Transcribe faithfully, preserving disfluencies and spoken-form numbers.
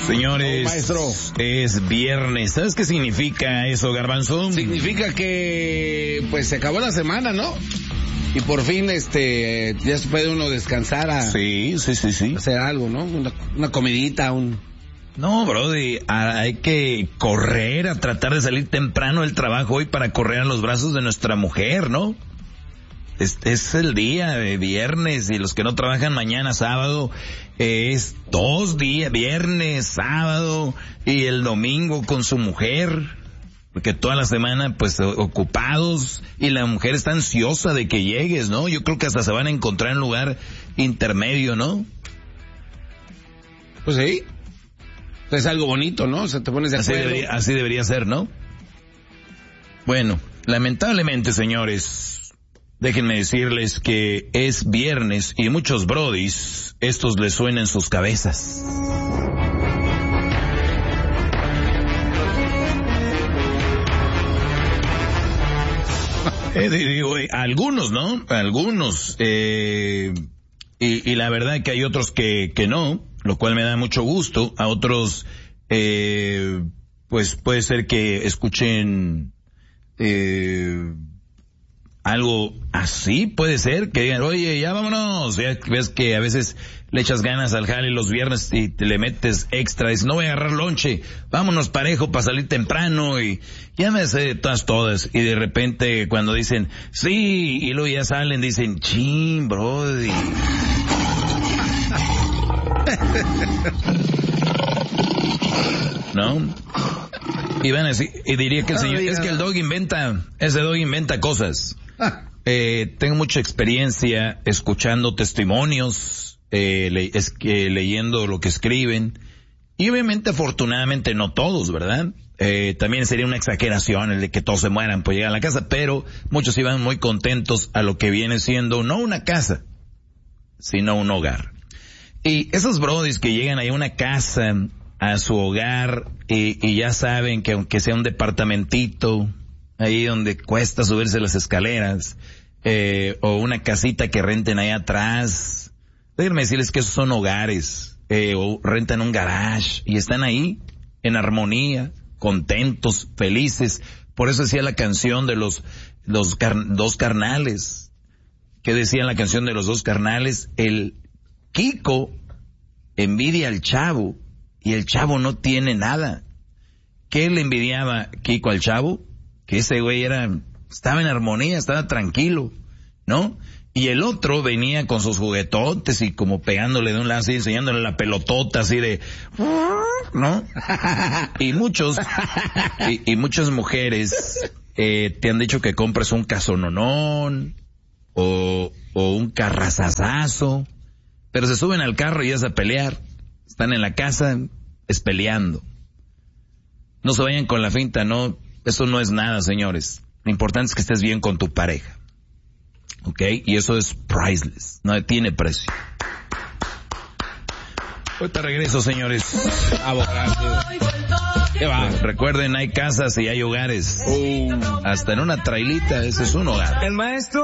Señores, oh, maestro, es viernes. ¿Sabes qué significa eso, Garbanzo? Significa que pues se acabó la semana, ¿no? Y por fin este ya se puede uno descansar a Sí, sí, sí, sí. hacer algo, ¿no? Una, una comidita, un... No, brody, hay que correr, a tratar de salir temprano del trabajo hoy para correr a los brazos de nuestra mujer, ¿no? Es, es el día de viernes y los que no trabajan mañana, sábado, es dos días, viernes, sábado y el domingo con su mujer, porque toda la semana pues ocupados y la mujer está ansiosa de que llegues, ¿no? Yo creo que hasta se van a encontrar en un lugar intermedio, ¿no? Pues sí. Es algo bonito, ¿no? O sea, te pones de acuerdo. Así debería, así debería ser, ¿no? Bueno, lamentablemente, señores, déjenme decirles que es viernes y muchos brodis, estos les suenan en sus cabezas. eh, digo, eh, algunos, ¿no? Algunos. Eh, y, y la verdad que hay otros que, que no, lo cual me da mucho gusto. A otros, eh, pues puede ser que escuchen eh, algo así, puede ser, que digan, oye, ya vámonos. Ya ves que a veces le echas ganas al jale los viernes y te le metes extra, dices, no voy a agarrar lonche, vámonos parejo para salir temprano, y ya me sé de todas todas, y de repente cuando dicen, sí, y luego ya salen, dicen, chin, brody. ¿No? Y van a decir, y diría que el señor, es que el dog inventa, ese dog inventa cosas. Eh, tengo mucha experiencia escuchando testimonios, eh, le, es que leyendo lo que escriben, y obviamente afortunadamente no todos, ¿verdad? Eh, también sería una exageración el de que todos se mueran por llegar a la casa, pero muchos iban muy contentos a lo que viene siendo no una casa, sino un hogar. Y esos brodis que llegan ahí a una casa, a su hogar, y, y ya saben que aunque sea un departamentito, ahí donde cuesta subirse las escaleras, eh, o una casita que renten ahí atrás, déjenme decirles que esos son hogares, eh, o rentan un garage, y están ahí, en armonía, contentos, felices. Por eso decía la canción de los, los car- dos carnales, que decía la canción de los dos carnales, el Kiko envidia al chavo y el chavo no tiene nada. ¿Qué le envidiaba Kiko al chavo? Que ese güey era, estaba en armonía, estaba tranquilo, ¿no? Y el otro venía con sus juguetotes y como pegándole de un lado así, enseñándole la pelotota así de, ¿no? Y muchos, y, y muchas mujeres eh, te han dicho que compres un casononón o, o un carrazazazo, pero se suben al carro y es a pelear. Están en la casa, es peleando. No se vayan con la finta, no, eso no es nada, señores. Lo importante es que estés bien con tu pareja. ¿Ok? Y eso es priceless, no tiene precio. Ahorita regreso, señores. Abogado. ¿Qué va? Recuerden, hay casas y hay hogares. Uh, hasta en una trailita, ese es un hogar. El maestro